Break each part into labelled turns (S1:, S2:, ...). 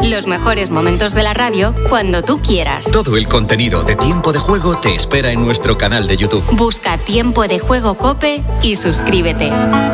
S1: Los mejores momentos de la radio cuando tú quieras.
S2: Todo el contenido de Tiempo de Juego te espera en nuestro canal de YouTube.
S1: Busca Tiempo de Juego COPE y suscríbete.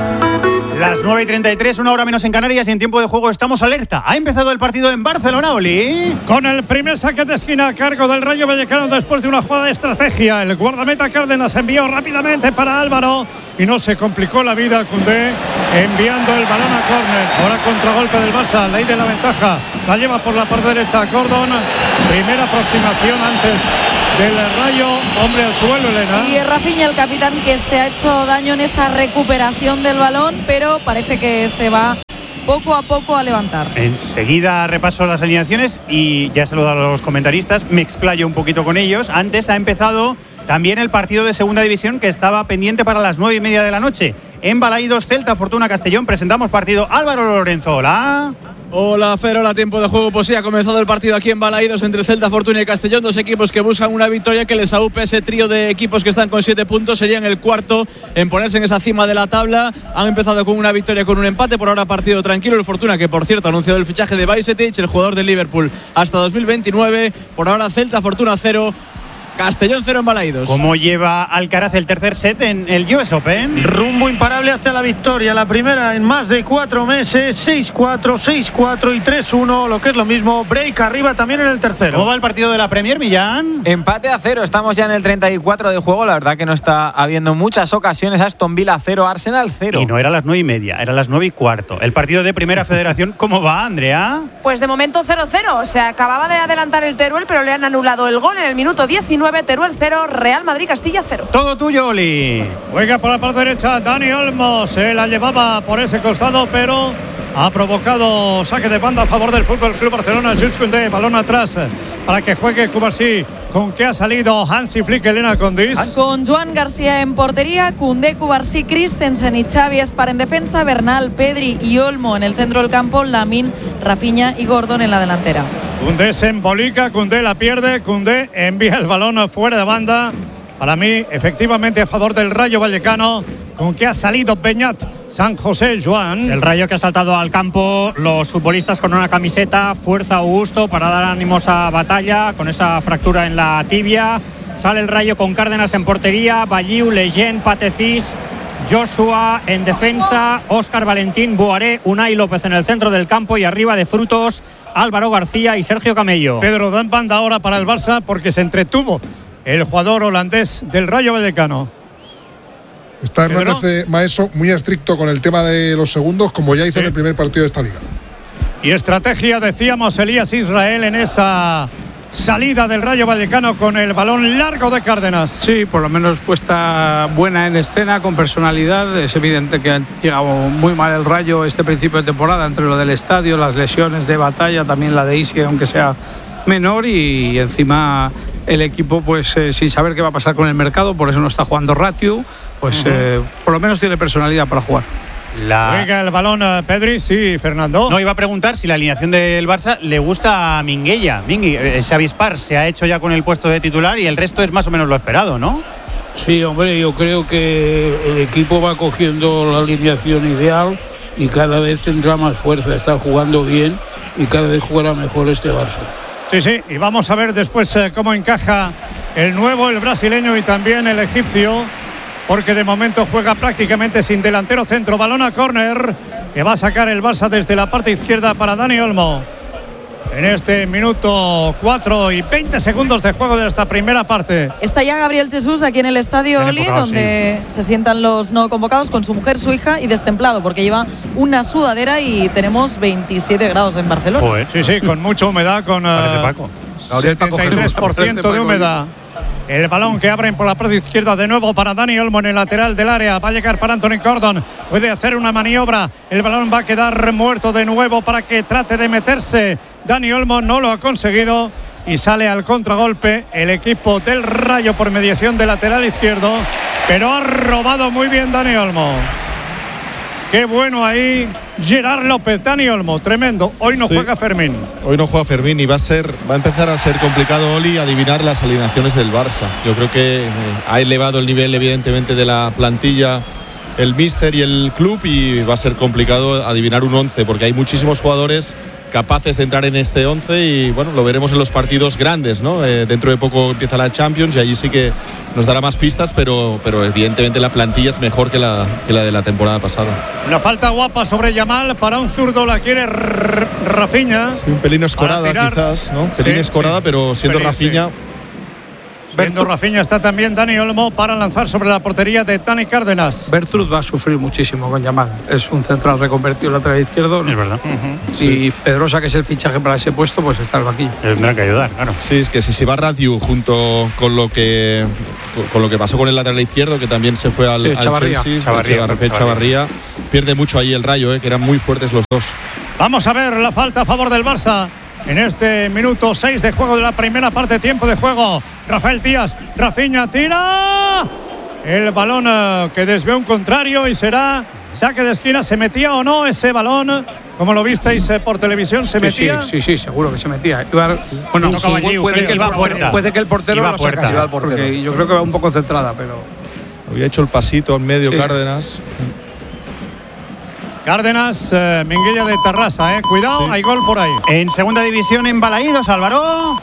S3: Las 9:33, una hora menos en Canarias, y en Tiempo de Juego estamos alerta. Ha empezado el partido en Barcelona, Oli.
S4: Con el primer saque de esquina a cargo del Rayo Vallecano después de una jugada de estrategia. El guardameta Cárdenas envió rápidamente para Álvaro y no se complicó la vida Koundé enviando el balón a córner. Ahora contragolpe del Barça, ley de la ventaja. La lleva por la parte derecha Gordon. Primera aproximación antes del Rayo, hombre al suelo, Elena.
S5: Y Rafinha, el capitán, que se ha hecho daño en esa recuperación del balón, pero parece que se va poco a poco a levantar.
S3: Enseguida repaso las alineaciones y ya he saludado a los comentaristas, me explayo un poquito con ellos. Antes ha empezado también el partido de segunda división que estaba pendiente para las 9:30 de la noche. En Balaídos, Celta Fortuna Castellón, presentamos partido. Álvaro Lorenzo, hola.
S6: Hola, Fer, hola, Tiempo de Juego. Pues sí, ha comenzado el partido aquí en Balaídos entre Celta, Fortuna y Castellón, dos equipos que buscan una victoria que les aupe ese trío de equipos que están con 7 puntos. Serían el cuarto en ponerse en esa cima de la tabla. Han empezado con una victoria, con un empate, por ahora partido tranquilo. El Fortuna, que por cierto ha anunciado el fichaje de Bajcetic, el jugador del Liverpool, hasta 2029. Por ahora Celta, Fortuna 0, Castellón 0 en Balaídos.
S3: ¿Cómo lleva Alcaraz el tercer set en el US Open?
S7: Rumbo imparable hacia la victoria, la primera en más de 4 meses, 6-4, 6-4 y 3-1, lo que es lo mismo, break arriba también en el tercero.
S3: ¿Cómo va el partido de la Premier, Millán?
S8: Empate a 0, estamos ya en el 34 de juego, la verdad que no está habiendo muchas ocasiones. Aston Villa 0, Arsenal 0.
S3: Y no era las 9:30, era las 9:15. El partido de Primera Federación, ¿cómo va, Andrea?
S9: Pues de momento 0-0, se acababa de adelantar el Teruel, pero le han anulado el gol en el minuto 19. Teruel 0, Real Madrid Castilla 0.
S3: Todo tuyo, Oli.
S4: Juega por la parte derecha Dani Olmo, se la llevaba por ese costado, pero ha provocado saque de banda a favor del Fútbol Club Barcelona. Jules Koundé, balón atrás para que juegue Cubarsí. ¿Con qué ha salido Hansi Flick, Elena Condis?
S5: Con Joan García en portería, Koundé, Cubarsí, Christensen y Xavi Espar en defensa, Bernal, Pedri y Olmo en el centro del campo, Lamine, Rafinha y Gordon en la delantera.
S4: Koundé se embolica, Koundé la pierde, Koundé envía el balón fuera de banda. Para mí, efectivamente, a favor del Rayo Vallecano. ¿Con qué ha salido Beñat San José, Joan?
S10: El Rayo que ha saltado al campo, los futbolistas con una camiseta, Fuerza Augusto, para dar ánimos a Batalla, con esa fractura en la tibia. Sale el Rayo con Cárdenas en portería, Balliu, Lejeune, Patecís, Joshua en defensa, Óscar Valentín, Boaré, Unai López en el centro del campo y arriba de Frutos, Álvaro García y Sergio Camello.
S4: Pedro, dan banda ahora para el Barça porque se entretuvo el jugador holandés del Rayo Vallecano.
S11: Está Hernández Maeso muy estricto con el tema de los segundos, como ya hizo en el primer partido de esta liga.
S4: Y estrategia, decíamos, Elías Israel en esa salida del Rayo Vallecano con el balón largo de Cárdenas.
S12: Sí, por lo menos puesta buena en escena, con personalidad. Es evidente que ha llegado muy mal el Rayo este principio de temporada, entre lo del estadio, las lesiones de Batalla, también la de Isi, aunque sea menor, y encima el equipo pues sin saber qué va a pasar con el mercado, por eso no está jugando Ratiu, pues por lo menos tiene personalidad para jugar.
S4: Juega el balón Pedri, sí, Fernando.
S3: No, iba a preguntar si la alineación del Barça le gusta a Minguella. Xavi Espar se ha hecho ya con el puesto de titular y el resto es más o menos lo esperado, ¿no?
S13: Sí, hombre, yo creo que el equipo va cogiendo la alineación ideal y cada vez tendrá más fuerza, está jugando bien y cada vez jugará mejor este Barça.
S4: Sí, y vamos a ver después cómo encaja el nuevo, el brasileño y también el egipcio, porque de momento juega prácticamente sin delantero centro. Balón a córner que va a sacar el Barça desde la parte izquierda para Dani Olmo. En este minuto 4 y 20 segundos de juego de esta primera parte.
S5: Está ya Gabriel Jesús aquí en el estadio Oli, donde se sientan los no convocados con su mujer, su hija y destemplado, porque lleva una sudadera y tenemos 27 grados en Barcelona.
S3: Joder.
S4: Sí, con mucha humedad, con 73% de humedad. El balón que abren por la parte izquierda de nuevo para Dani Olmo en el lateral del área. Va a llegar para Anthony Gordon. Puede hacer una maniobra. El balón va a quedar muerto de nuevo para que trate de meterse. Dani Olmo no lo ha conseguido y sale al contragolpe el equipo del Rayo por mediación del lateral izquierdo. Pero ha robado muy bien Dani Olmo. Qué bueno ahí Gerard López. Dani Olmo, tremendo. Hoy no juega Fermín.
S14: Hoy no juega Fermín y va a empezar a ser complicado, Oli, adivinar las alineaciones del Barça. Yo creo que ha elevado el nivel evidentemente de la plantilla el míster y el club, y va a ser complicado adivinar un 11 porque hay muchísimos jugadores capaces de entrar en este 11 y bueno, lo veremos en los partidos grandes, ¿no? Dentro de poco empieza la Champions y allí sí que nos dará más pistas, pero evidentemente la plantilla es mejor que la de la temporada pasada.
S4: La falta guapa sobre Yamal, para un zurdo la quiere Rafinha.
S14: Sí, un pelín escorada quizás, ¿no? Un pelín escorada, pero siendo Rafinha.
S4: Viendo Rafinha está también Dani Olmo para lanzar sobre la portería de Dani Cárdenas.
S12: Bertrud va a sufrir muchísimo con Yamal. Es un central reconvertido lateral izquierdo.
S3: Es verdad.
S12: Y Pedrosa, que es el fichaje para ese puesto, pues está al banquillo.
S3: Tendrá que ayudar, claro.
S14: Sí, es que si se va Radiu junto con lo que pasó con el lateral izquierdo, que también se fue al Chelsea, Chavarría, pierde mucho ahí el Rayo, que eran muy fuertes los dos.
S4: Vamos a ver la falta a favor del Barça. En este minuto 6 de juego de la primera parte, tiempo de juego. Rafael Díaz, Rafinha tira. El balón que desvió un contrario y será saque de esquina. ¿Se metía o no ese balón? Como lo visteis por televisión, ¿se metía?
S12: Sí, seguro que se metía. Bueno, puede que el portero lo sacase, porque yo creo que va un poco centrada, pero...
S14: Había hecho el pasito en medio Cárdenas.
S4: Cárdenas, Minguella de Tarrasa, cuidado, hay gol por ahí.
S3: En segunda división en Balaídos, Álvaro.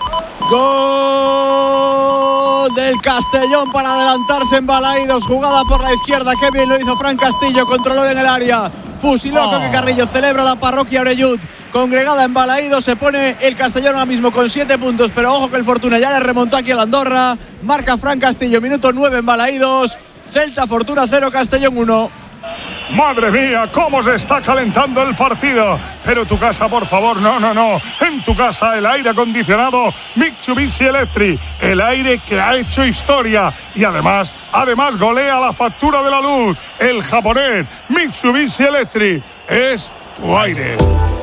S6: Gol del Castellón para adelantarse en Balaídos, jugada por la izquierda, qué bien lo hizo Fran Castillo, controló en el área, fusiló Coque Carrillo, celebra la parroquia Orellut, congregada en Balaídos, se pone el Castellón ahora mismo con 7 puntos, pero ojo que el Fortuna ya le remontó aquí al Andorra, marca Fran Castillo, minuto 9 en Balaídos, Celta Fortuna 0, Castellón 1.
S15: Madre mía, cómo se está calentando el partido. Pero tu casa, por favor, no. En tu casa el aire acondicionado Mitsubishi Electric. El aire que ha hecho historia. Y además golea la factura de la luz. El japonés Mitsubishi Electric es tu aire.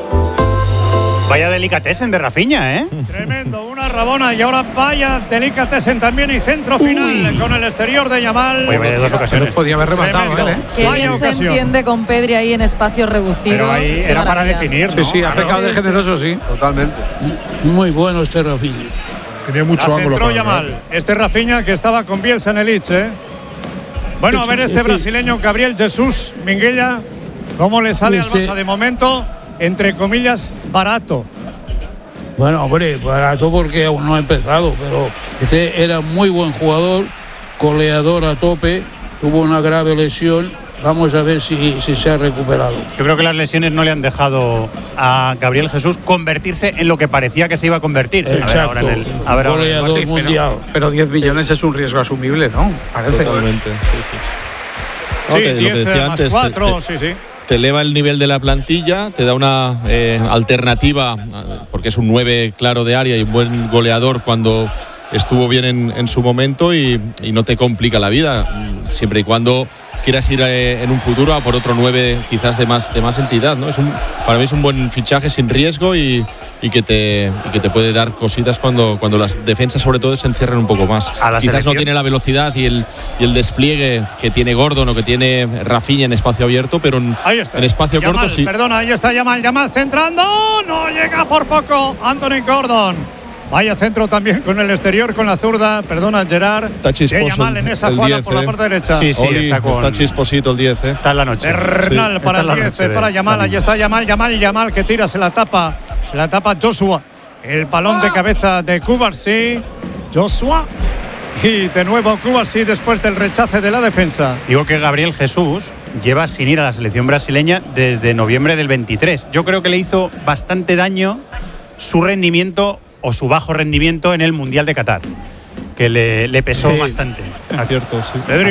S3: Vaya delicatessen de Rafinha, ¿eh?
S4: Tremendo, una rabona y ahora vaya delicatessen también y centro final con el exterior de Yamal.
S3: Oye, vaya dos ocasiones.
S12: Podía haber rematado, ¿eh?
S5: Qué bien se entiende con Pedri ahí en espacios reducidos.
S3: Pero ahí era para definir, ¿no?
S12: Sí, ha pecado de generoso, sí.
S13: Totalmente. Muy bueno este Rafinha.
S11: Tenía mucho ángulo.
S4: Centró Yamal. Este Rafinha que estaba con Bielsa en el Elche. Bueno, a ver este brasileño Gabriel Jesús Minguella, cómo le sale al Barça de momento. Entre comillas, barato.
S13: Bueno, hombre, barato porque aún no ha empezado, pero este era muy buen jugador, goleador a tope, tuvo una grave lesión. Vamos a ver si se ha recuperado.
S3: Yo creo que las lesiones no le han dejado a Gabriel Jesús convertirse en lo que parecía que se iba a convertir.
S13: Exacto, goleador mundial.
S12: Pero 10 millones es un riesgo asumible, ¿no? Parece.
S14: Totalmente, sí.
S4: Sí, 10 más 4, sí.
S14: Te eleva el nivel de la plantilla, te da una alternativa, porque es un 9 claro de área y un buen goleador cuando estuvo bien en su momento y no te complica la vida, siempre y cuando quieras ir en un futuro a por otro 9 quizás de más entidad, ¿no? Para mí es un buen fichaje sin riesgo y que te puede dar cositas cuando las defensas sobre todo se encierran un poco más. Quizás no tiene la velocidad y el despliegue que tiene Gordon o que tiene Rafinha en espacio abierto, pero en espacio
S4: Yamal,
S14: corto sí.
S4: Perdona, ahí está Yamal centrando, no llega por poco Anthony Gordon. Vaya centro también con el exterior, con la zurda, perdona Gerard.
S14: Está chisposo
S4: Yamal en esa jugada por la parte derecha.
S3: Sí,
S14: está chisposito el 10,
S3: Está en la noche.
S4: Bernal para el 10, para Yamal, ahí está Yamal que tira, se la tapa Joshua. El balón de cabeza de Cubarsí, Joshua. Y de nuevo Cubarsí después del rechace de la defensa.
S3: Digo que Gabriel Jesús lleva sin ir a la selección brasileña desde noviembre del 23. Yo creo que le hizo bastante daño su rendimiento o su bajo rendimiento en el Mundial de Qatar, que le pesó bastante.
S14: Cierto, sí.
S4: Pedri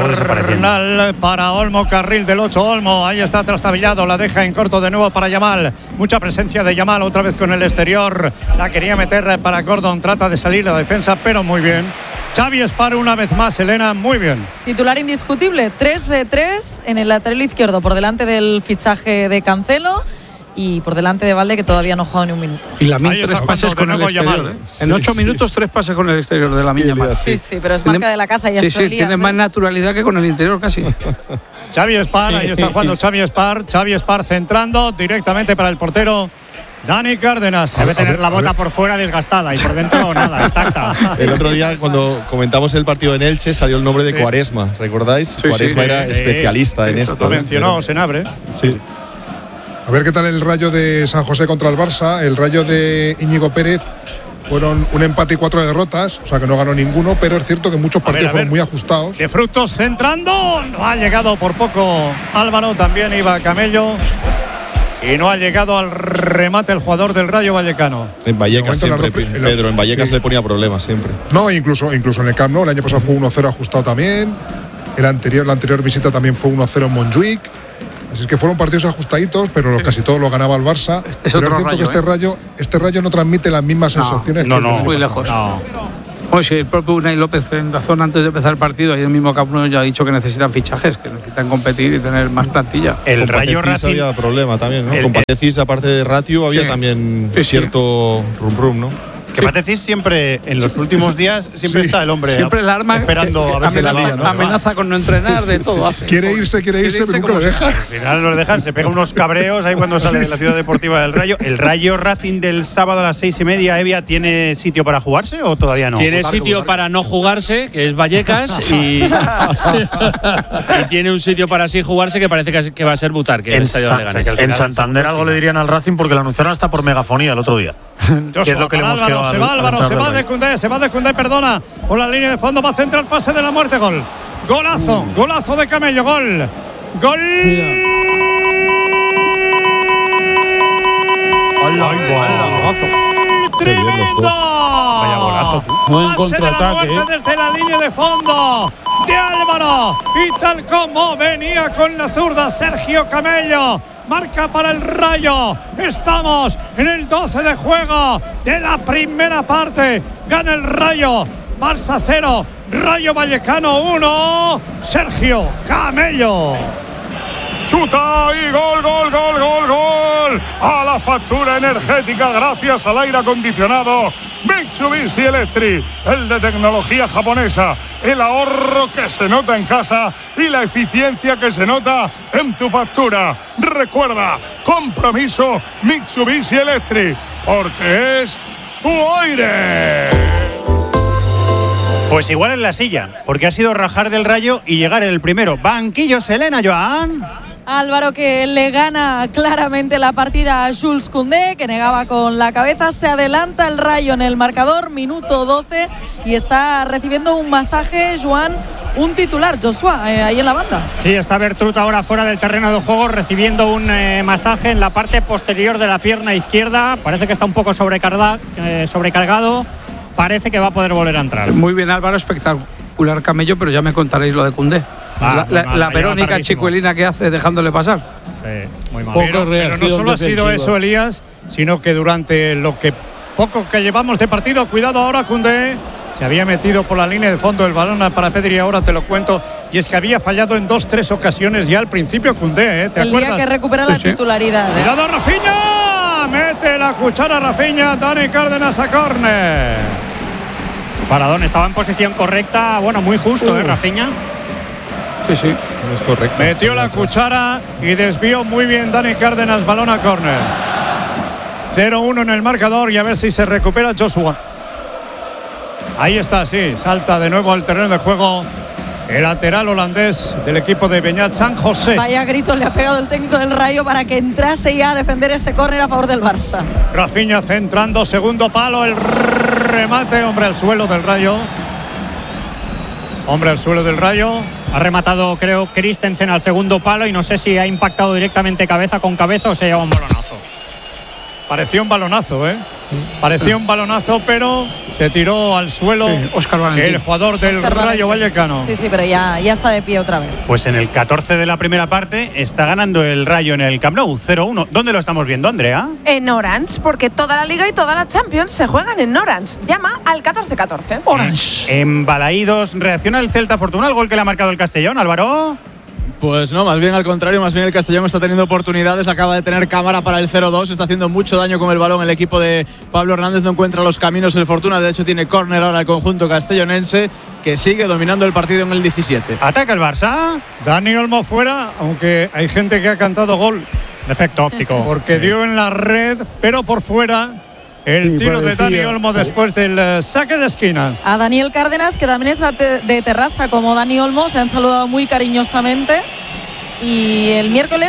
S4: Bernal para Olmo, carril del 8 Olmo, ahí está trastabillado, la deja en corto de nuevo para Yamal, mucha presencia de Yamal otra vez con el exterior, la quería meter para Gordon, trata de salir la defensa, pero muy bien. Xavi Espar una vez más, Elena, muy bien.
S5: Titular indiscutible, 3 de 3 en el lateral izquierdo, por delante del fichaje de Cancelo y por delante de Valde, que todavía no ha jugado ni un minuto.
S12: Y Lamine 3 pases con el exterior. En 8 minutos 3 pases con el exterior de Lamine Yamal.
S5: Sí, pero es marca de la casa y esto
S12: tiene más naturalidad que con el interior casi.
S4: Xavi Espar, ahí está jugando Xavi Espar centrando directamente para el portero Dani Cárdenas.
S10: Debe tener la bota por fuera desgastada y por dentro nada, intacta.
S14: El otro día cuando comentamos el partido en Elche salió el nombre de Quaresma, ¿recordáis? Quaresma era especialista en esto.
S4: Lo mencionó Senabre.
S14: Sí.
S11: A ver qué tal el Rayo de San José contra el Barça. El Rayo de Íñigo Pérez fueron un empate y 4 derrotas, o sea que no ganó ninguno, pero es cierto que muchos partidos fueron muy ajustados.
S4: De Frutos centrando, no ha llegado por poco Álvaro, también iba Camello. Y no ha llegado al remate el jugador del Rayo Vallecano.
S14: En Vallecas siempre, Pedro, en Vallecas le ponía problemas siempre.
S11: No, incluso en el Camp Nou, el año pasado fue 1-0 ajustado también. La anterior visita también fue 1-0 en Montjuic. Así es que fueron partidos ajustaditos, pero casi todos los ganaba el Barça.
S12: Es
S11: pero
S12: otro
S11: es cierto
S12: Rayo,
S11: que este Rayo no transmite las mismas sensaciones.
S12: No, muy lejos. Pues sí, el propio Unai López en razón antes de empezar el partido, ahí el mismo Camp Nou ya ha dicho que necesitan fichajes, que necesitan competir y tener más plantilla.
S14: El Rayo Racing había problema también, ¿no? Con Patecís, aparte de ratio, había también cierto rum, ¿no?
S3: Que Patecís siempre, en los últimos días, siempre está el hombre
S12: siempre el arma
S3: esperando a ver si la lía, ¿no?
S12: Amenaza con no entrenar, de todo hace.
S11: Quiere irse, pero nunca lo deja.
S3: Al final lo dejan, se pega unos cabreos ahí cuando sale de la ciudad deportiva del Rayo. ¿El Rayo Racing del sábado a las 6:30, Evia, tiene sitio para jugarse o todavía no?
S16: Tiene sitio para no jugarse, que es Vallecas, y tiene un sitio para sí jugarse que parece que va a ser Butarque, el estadio de Leganés.
S17: En Santander algo le dirían al Racing porque lo anunciaron hasta por megafonía el otro día. Que es lo que le hemos quedado.
S4: Se va Álvaro, se va de Koundé, perdona, por la línea de fondo, va a centrar, pase de la muerte, gol. Golazo de Camello, gol.
S3: Vaya golazo.
S13: Buen contraataque.
S4: Desde la línea de fondo de Álvaro. Y tal como venía con la zurda Sergio Camello. Marca para el Rayo. Estamos en el 12 de juego de la primera parte. Gana el Rayo. Barça 0. Rayo Vallecano 1. Sergio Camello.
S15: Chuta y gol. A la factura energética gracias al aire acondicionado Mitsubishi Electric, el de tecnología japonesa, el ahorro que se nota en casa y la eficiencia que se nota en tu factura. Recuerda, compromiso Mitsubishi Electric, porque es tu aire.
S3: Pues igual en la silla, porque ha sido rajar del Rayo y llegar el primero. Banquillo Selena, Joan.
S5: Álvaro, que le gana claramente la partida a Jules Koundé, que negaba con la cabeza. Se adelanta el Rayo en el marcador, minuto 12, y está recibiendo un masaje, Joan, un titular, Joshua, ahí en la banda.
S10: Sí, está Bertrut ahora fuera del terreno de juego recibiendo un masaje en la parte posterior de la pierna izquierda. Parece que está un poco sobrecargado. Parece que va a poder volver a entrar.
S12: Muy bien, Álvaro, espectacular Camello, pero ya me contaréis lo de Koundé. La Verónica chicuelina que hace dejándole pasar.
S4: Muy mal. Pero no solo ha sido eso, Elías, sino que durante lo que poco que llevamos de partido, cuidado ahora Koundé, se había metido por la línea de fondo el balón para Pedri, ahora te lo cuento, y es que había fallado en 2-3 ocasiones ya al principio Koundé, ¿te acuerdas?
S5: El día que recupera la titularidad.
S4: ¡Cuidado, Rafinha! Mete la cuchara Rafinha, Dani Cárdenas a córner.
S10: Paradón, estaba en posición correcta, bueno, muy justo, Rafinha.
S12: Sí,
S14: es correcto.
S4: Metió la cuchara y desvió muy bien Dani Cárdenas, balón a córner. 0-1 en el marcador y a ver si se recupera Joshua. Ahí está, sí, salta de nuevo al terreno de juego el lateral holandés del equipo de Beñat San José.
S5: Vaya grito le ha pegado el técnico del Rayo para que entrase ya a defender ese córner a favor del Barça.
S4: Rafinha centrando, segundo palo, el remate, hombre al suelo del Rayo.
S10: Ha rematado, creo, Christensen al segundo palo y no sé si ha impactado directamente cabeza con cabeza o se lleva un balonazo.
S4: Parecía un balonazo, Parecía un balonazo, pero se tiró al suelo el jugador del Rayo Vallecano.
S5: Sí, pero ya está de pie otra vez.
S3: Pues en el 14 de la primera parte está ganando el Rayo en el Camp Nou, 0-1. ¿Dónde lo estamos viendo, Andrea?
S9: En Orange, porque toda la Liga y toda la Champions se juegan en Orange. Llama al 1414.
S3: Orange. En Balaídos reacciona el Celta Fortuna al gol que le ha marcado el Castellón, Álvaro.
S6: Pues no, más bien al contrario, más bien el Castellón está teniendo oportunidades, acaba de tener cámara para el 0-2, está haciendo mucho daño con el balón el equipo de Pablo Hernández, no encuentra los caminos el Fortuna, de hecho tiene córner ahora el conjunto castellonense, que sigue dominando el partido en el 17.
S3: Ataca el Barça.
S4: Dani Olmo fuera, aunque hay gente que ha cantado gol.
S10: Efecto óptico.
S4: Porque dio en la red, pero por fuera. El tiro de Dani Olmo después del saque de esquina.
S5: A Daniel Cárdenas, que también está de terraza como Dani Olmo, se han saludado muy cariñosamente. Y el miércoles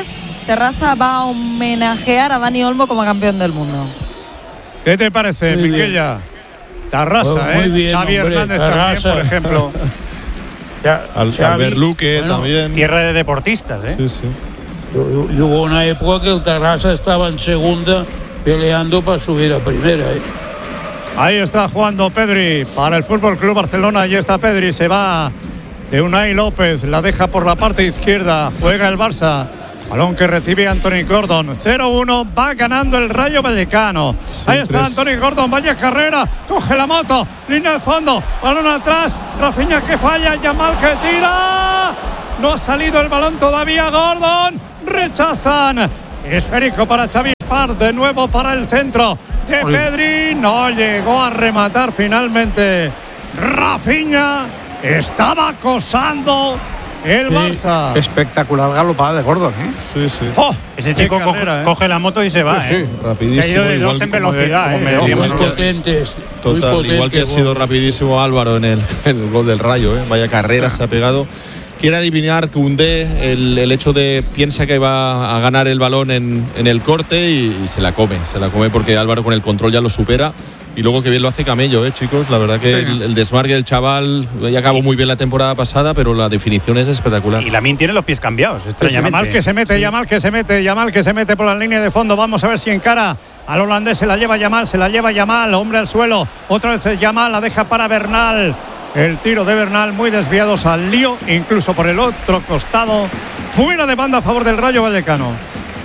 S5: Terrassa va a homenajear a Dani Olmo como campeón del mundo.
S4: ¿Qué te parece, Miquella? Terrassa,
S13: pues muy bien,
S4: Xavi
S13: hombre,
S4: Hernández
S13: Terrassa.
S4: también, por ejemplo.
S14: Albert Luque también.
S3: Tierra de deportistas, ¿eh?
S14: Sí, sí.
S13: Y hubo una época que el Terrassa estaba en segunda peleando para subir a primera.
S4: Ahí está jugando Pedri para el Fútbol Club Barcelona. Ahí está Pedri, se va de Unai López, la deja por la parte izquierda, juega el Barça. Balón que recibe Anthony Gordon. 0-1, va ganando el Rayo Vallecano. Sí, ahí está Anthony Gordon, vaya carrera, coge la moto, línea de fondo, balón atrás, Rafinha que falla, Yamal que tira. No ha salido el balón todavía, Gordon, rechazan. Esférico para Xavi Espar, de nuevo para el centro de Pedri. No llegó a rematar finalmente. Rafinha estaba acosando el Barça.
S12: Espectacular galopada de Gordon, ¿eh?
S14: Sí, sí.
S3: Oh, ese chico coge la moto y se va,
S14: sí, rapidísimo.
S3: Se ha ido de dos en velocidad,
S13: Muy potentes.
S14: Total,
S13: muy
S14: igual que ha sido rapidísimo Álvaro en el gol del Rayo, ¿eh? Vaya carrera se ha pegado. Quiere adivinar Koundé el hecho de piensa que va a ganar el balón en el corte y se la come porque Álvaro con el control ya lo supera. Y luego que bien lo hace Camello, chicos. La verdad que el desmarque del chaval ya acabó muy bien la temporada pasada, pero la definición es espectacular.
S3: Y Lamine tiene los pies cambiados, extrañamente.
S4: Yamal que se mete por la línea de fondo. Vamos a ver si encara al holandés. Se la lleva Yamal, hombre al suelo. Otra vez Yamal, la deja para Bernal. El tiro de Bernal muy desviados al lío, incluso por el otro costado. Fuera de banda a favor del Rayo Vallecano.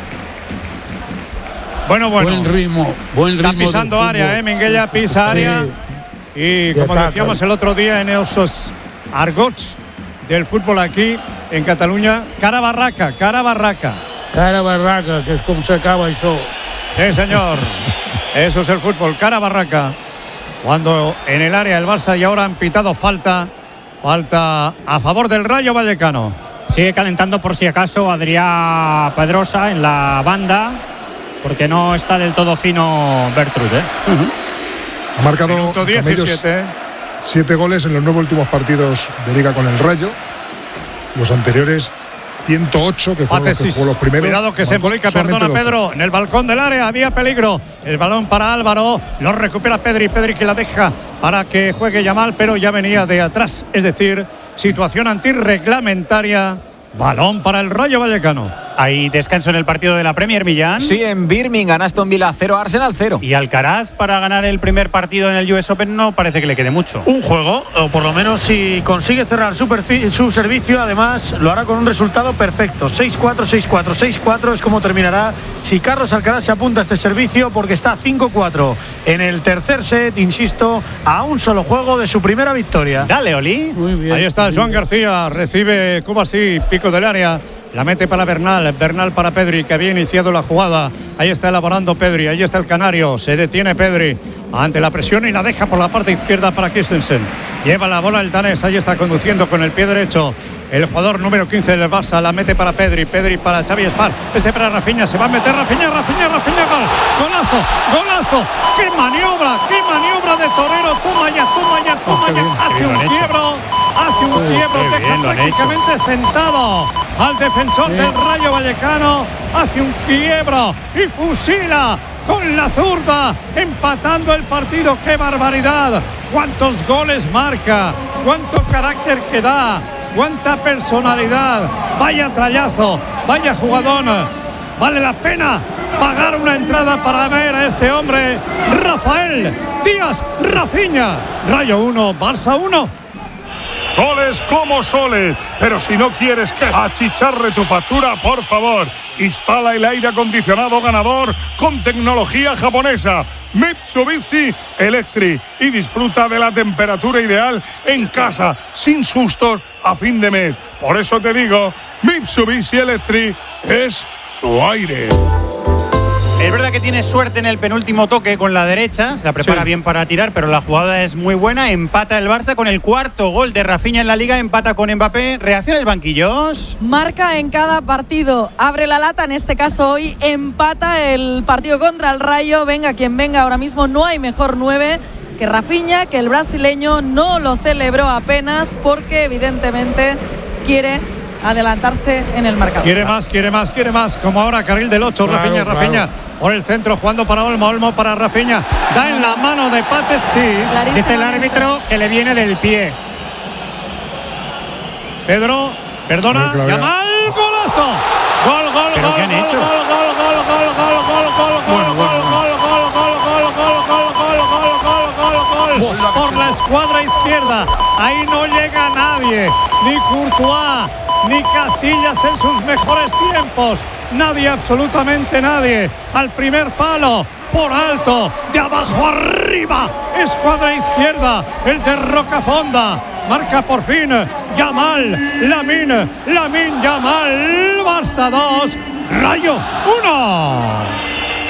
S4: Bueno.
S13: Buen ritmo.
S4: Está pisando área, Minguella pisa área. Y como decíamos el otro día en esos argots del fútbol aquí en Cataluña, cara barraca.
S13: Cara barraca, que es como se acaba eso.
S4: Sí, señor. Eso es el fútbol, cara barraca. Cuando en el área el Barça y ahora han pitado falta a favor del Rayo Vallecano.
S10: Sigue calentando por si acaso Adrià Pedrosa en la banda, porque no está del todo fino Bertrud.
S11: Ha marcado 7 goles en los 9 últimos partidos de Liga con el Rayo. Los anteriores 108, que fueron los primeros.
S4: Cuidado que se embolica, perdona Pedro, en el balcón del área había peligro. El balón para Álvaro, lo recupera Pedri que la deja para que juegue Yamal, pero ya venía de atrás, es decir, situación antirreglamentaria. Balón para el Rayo Vallecano.
S3: Hay descanso en el partido de la Premier, Millán.
S8: Sí, en Birmingham, Aston Villa 0, Arsenal 0.
S3: Y Alcaraz para ganar el primer partido en el US Open no parece que le quede mucho.
S7: Un juego, o por lo menos si consigue cerrar su servicio, además lo hará con un resultado perfecto. 6-4, 6-4, 6-4 es como terminará si Carlos Alcaraz se apunta a este servicio, porque está 5-4 en el tercer set, insisto, a un solo juego de su primera victoria.
S3: Dale, Oli.
S13: Muy bien.
S4: Ahí está Joan García, recibe Kubasi, pico del área. La mete para Bernal para Pedri, que había iniciado la jugada. Ahí está elaborando Pedri, ahí está el canario. Se detiene Pedri ante la presión y la deja por la parte izquierda para Christensen. Lleva la bola el danés, ahí está conduciendo con el pie derecho. El jugador número 15 del Barça, la mete para Pedri para Xavi Espar. Para Rafinha, se va a meter Rafinha, gol. Golazo. ¡Qué maniobra de torero! Toma ya. Hace un quiebro, deja prácticamente sentado al defensor del Rayo Vallecano. Hace un quiebro y fusila con la zurda, empatando el partido. ¡Qué barbaridad! ¡Cuántos goles marca! ¡Cuánto carácter que da! ¡Cuánta personalidad! ¡Vaya trayazo! ¡Vaya jugadón! Vale la pena pagar una entrada para ver a este hombre. Rafael Díaz Rafinha. Rayo 1, Barça 1.
S15: Goles como soles, pero si no quieres que achicharre tu factura, por favor, instala el aire acondicionado ganador con tecnología japonesa Mitsubishi Electric y disfruta de la temperatura ideal en casa, sin sustos a fin de mes. Por eso te digo, Mitsubishi Electric es tu aire.
S3: Es verdad que tiene suerte en el penúltimo toque con la derecha, se la prepara bien para tirar, pero la jugada es muy buena. Empata el Barça con el cuarto gol de Rafinha en la Liga, empata con Mbappé. ¿Reacciona el banquillos?
S5: Marca en cada partido, abre la lata, en este caso hoy empata el partido contra el Rayo. Venga quien venga, ahora mismo no hay mejor 9 que Rafinha, que el brasileño no lo celebró apenas porque evidentemente quiere adelantarse en el marcador.
S4: Quiere más. Como ahora, carril del 8, Rafinha. Por el centro, jugando para Olmo para Rafinha. Da en la mano de Pates, sí.
S10: Dice el árbitro que le viene del pie.
S4: Pedro, perdona, Yamal, golazo. Gol.
S3: ¿Pero qué han hecho?
S4: Por la escuadra izquierda. Ahí no llega nadie. Ni Courtois, ni Casillas en sus mejores tiempos. Nadie, absolutamente nadie. Al primer palo, por alto, de abajo arriba. Escuadra izquierda, el de Rocafonda. Marca por fin Yamal, Lamine Yamal. Barça 2, Rayo 1.